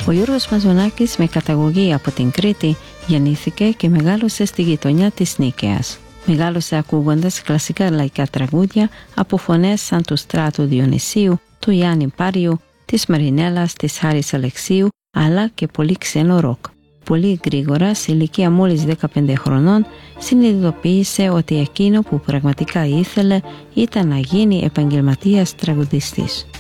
Ο Γιώργος Μαζονάκης, με καταγωγή από την Κρήτη, γεννήθηκε και μεγάλωσε στη γειτονιά της Νίκαιας. Μεγάλωσε ακούγοντας κλασικά λαϊκά τραγούδια από φωνές σαν του Στράτου Διονυσίου, του Γιάννη Πάριου, της Μαρινέλας, της Χάρης Αλεξίου, αλλά και πολύ ξένο ροκ. Πολύ γρήγορα, σε ηλικία μόλις 15 χρονών, συνειδητοποίησε ότι εκείνο που πραγματικά ήθελε ήταν να γίνει επαγγελματίας τραγουδιστής.